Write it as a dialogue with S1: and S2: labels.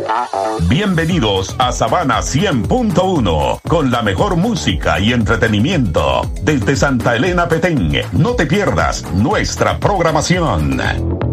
S1: Bienvenidos a Sabana 100.1 con la mejor música y entretenimiento desde Santa Elena, Petén. No te pierdas nuestra programación.